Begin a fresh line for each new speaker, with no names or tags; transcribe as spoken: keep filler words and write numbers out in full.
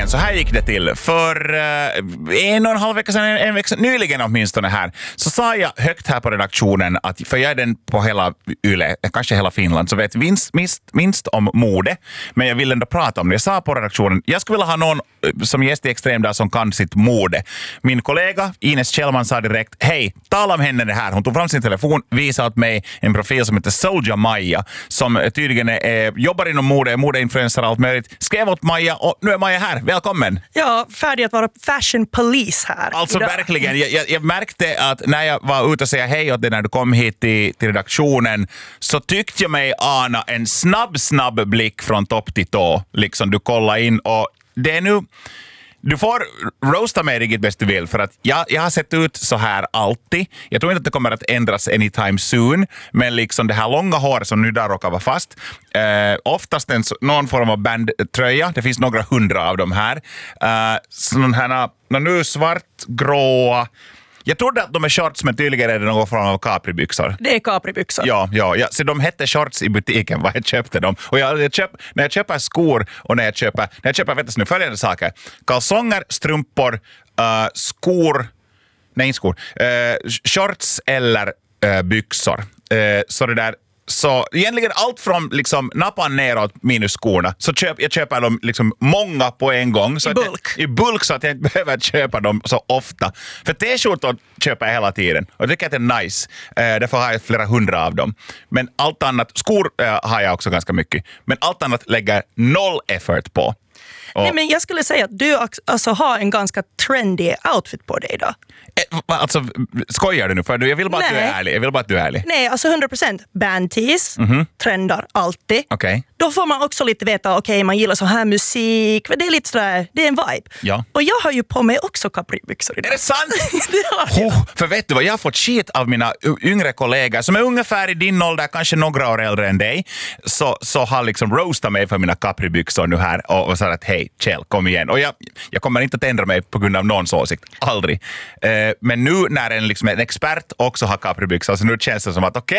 Så här gick det till. För uh, en och en halv vecka sedan, en vecka sedan, nyligen åtminstone här, så sa jag högt här på redaktionen att, för jag är den på hela Yle, kanske hela Finland, så vet minst, minst, minst om mode, men jag vill ändå prata om det. Jag sa på redaktionen, jag skulle vilja ha någon som gäst i Extrem där som kan sitt mode. Min kollega Ines Kjellman sa direkt, hej, tala om henne det här. Hon tog fram sin telefon, visade åt mig en profil som heter Soulja Maja, som tydligen är, jobbar inom mode, modeinfluencer och allt möjligt. Skrev åt Maja och nu är Maja här. Välkommen!
Ja, färdig att vara fashion police här.
Alltså
idag.
Verkligen. Jag, jag, jag märkte att när jag var ute och säga hej åt dig när du kom hit till, till redaktionen, så tyckte jag mig ana en snabb, snabb blick från topp till tå. Liksom du kollar in och det är nu... Du får roasta mig riktigt bäst du vill, för att jag, jag har sett ut så här alltid. Jag tror inte att det kommer att ändras anytime soon, men liksom det här långa håret som nu där råkar vara fast. Eh, oftast en, någon form av bandtröja. Det finns några hundra av dem här. Eh, sån här, nu svartgråa. Jag trodde att de är shorts, men tydligen är det någon form av Capri-byxor.
Det är Capri-byxor.
Ja, ja, ja. Så de hette shorts i butiken vad jag köpte dem. Och jag, jag köp, när jag köper skor och när jag köper, när jag köper vet du, nu följande saker. Kalsonger, strumpor, uh, skor, nej skor, uh, shorts eller uh, byxor. Uh, så det där. Så egentligen allt från liksom nappan neråt minus skorna, så köp, jag köper dem liksom många på en gång. Så
I bulk.
Jag, I bulk så att jag inte behöver köpa dem så ofta. För t-skjortor köper jag hela tiden och jag tycker att det är nice. Eh, därför har jag flera hundra av dem. Men allt annat, skor eh, har jag också ganska mycket. Men allt annat lägger noll effort på. Och,
Nej, men jag skulle säga att du alltså har en ganska trendy outfit på dig idag.
Alltså, skojar du nu? För jag vill bara att
Nej.
du är ärlig. Jag vill bara att du är ärlig.
Nej, alltså hundra procent bandtees, mm-hmm. trendar alltid.
Okay.
Då får man också lite veta, okej, okay, man gillar så här musik. Det är lite sådär, det är en vibe.
Ja.
Och jag har ju på mig också Capri-byxor idag.
Är det sant?
Det har jag.
Oh, för vet du vad, jag har fått skit av mina yngre kollegor som är ungefär i din ålder, kanske några år äldre än dig, så, så har liksom roastat mig för mina Capri-byxor nu här och, och sagt att hej, Kjell, kom igen. Och jag, jag kommer inte att ändra mig på grund av någons åsikt. Aldrig. Eh, men nu när en, liksom, en expert också har Capri-byxor, så nu känns det som att okej,